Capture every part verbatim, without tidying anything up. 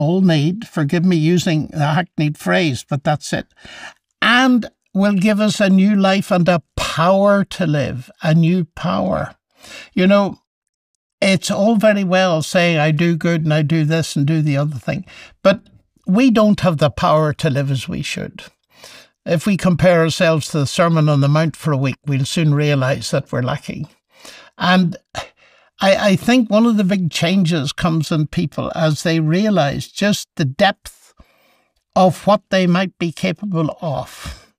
all need, forgive me using the hackneyed phrase, but that's it, and will give us a new life and a power to live, a new power. You know, it's all very well saying I do good and I do this and do the other thing, but we don't have the power to live as we should. If we compare ourselves to the Sermon on the Mount for a week, we'll soon realise that we're lacking. And I, I think one of the big changes comes in people as they realise just the depth of what they might be capable of,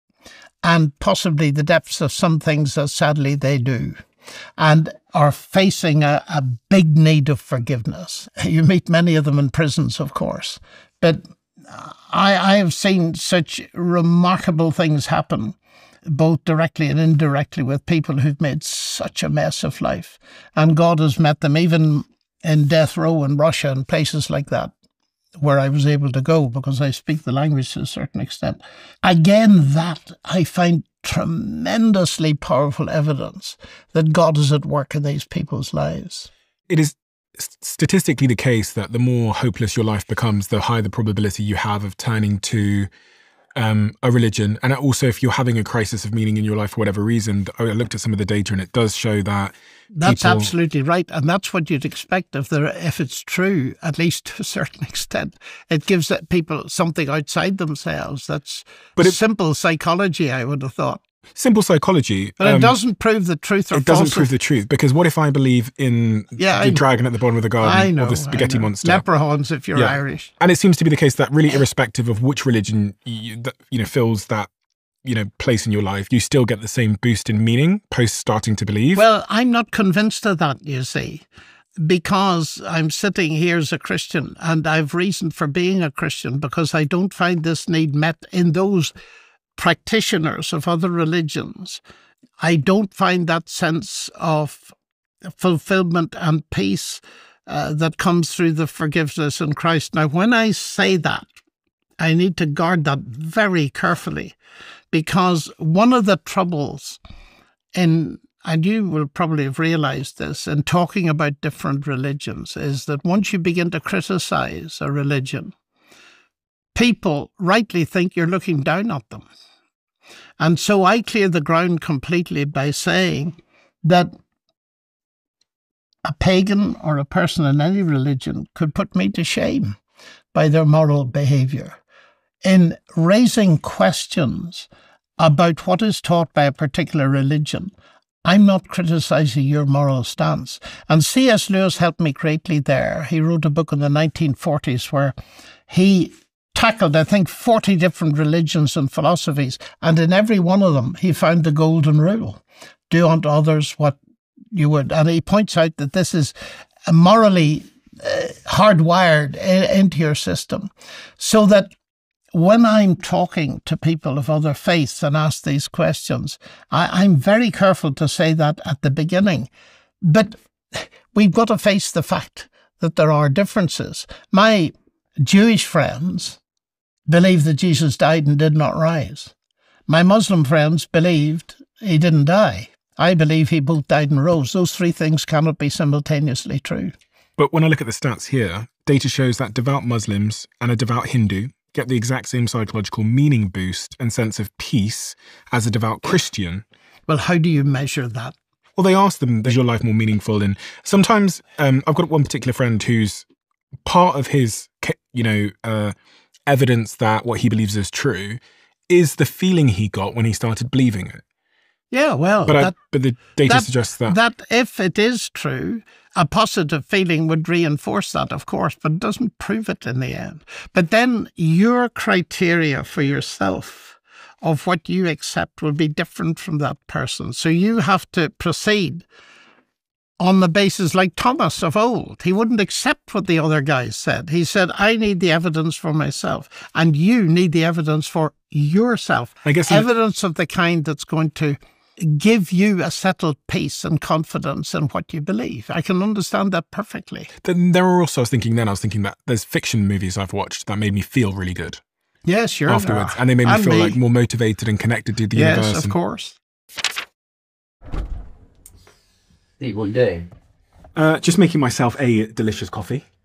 and possibly the depths of some things that sadly they do, and are facing a, a big need of forgiveness. You meet many of them in prisons, of course, but I, I have seen such remarkable things happen, both directly and indirectly, with people who've made such a mess of life. And God has met them, even in death row in Russia and places like that, where I was able to go because I speak the language to a certain extent. Again, that I find tremendously powerful evidence that God is at work in these people's lives. It is statistically the case that the more hopeless your life becomes, the higher the probability you have of turning to um, a religion. And also, if you're having a crisis of meaning in your life for whatever reason, I looked at some of the data and it does show that That's people... absolutely right. And that's what you'd expect if there, if it's true, at least to a certain extent. It gives people something outside themselves. That's but it, simple psychology, I would have thought. Simple psychology. But um, it doesn't prove the truth or It doesn't falsehood. prove the truth, because what if I believe in yeah, the I, dragon at the bottom of the garden I know, or the spaghetti monster? Leprechauns if you're yeah. Irish. And it seems to be the case that really irrespective of which religion you, that, you know, fills that you know, place in your life, you still get the same boost in meaning post starting to believe? Well, I'm not convinced of that, you see, because I'm sitting here as a Christian and I've reason for being a Christian because I don't find this need met in those practitioners of other religions. I don't find that sense of fulfillment and peace uh, that comes through the forgiveness in Christ. Now, when I say that, I need to guard that very carefully, because one of the troubles in, and you will probably have realized this, in talking about different religions, is that once you begin to criticize a religion, people rightly think you're looking down at them. And so I clear the ground completely by saying that a pagan or a person in any religion could put me to shame by their moral behavior in raising questions about what is taught by a particular religion. I'm not criticizing your moral stance. And C S Lewis helped me greatly there. He wrote a book in the nineteen forties where he tackled, I think, forty different religions and philosophies, and in every one of them he found the golden rule: do unto others what you would. And he points out that this is morally uh, hardwired in, into your system, so that when I'm talking to people of other faiths and ask these questions, I, I'm very careful to say that at the beginning. But we've got to face the fact that there are differences. My Jewish friends believe that Jesus died and did not rise. My Muslim friends believed he didn't die. I believe he both died and rose. Those three things cannot be simultaneously true. But when I look at the stats here, data shows that devout Muslims and a devout Hindu get the exact same psychological meaning boost and sense of peace as a devout Christian. Well, how do you measure that? Well, they ask them, is your life more meaningful? And sometimes um, I've got one particular friend who's part of his, you know, uh, evidence that what he believes is true is the feeling he got when he started believing it. Yeah, well, but, that, I, but the data that, suggests that. That if it is true, a positive feeling would reinforce that, of course, but it doesn't prove it in the end. But then your criteria for yourself of what you accept will be different from that person. So you have to proceed on the basis like Thomas of old. He wouldn't accept what the other guys said. He said, I need the evidence for myself, and you need the evidence for yourself. I guess evidence of the kind that's going to give you a settled peace and confidence in what you believe. I can understand that perfectly. Then there are also, I was thinking then, I was thinking that there's fiction movies I've watched that made me feel really good. Yes, sure. Afterwards. And they made me and feel me. like more motivated and connected to the yes, universe. Yes, of and... course. What are you doing? Uh, just making myself a delicious coffee.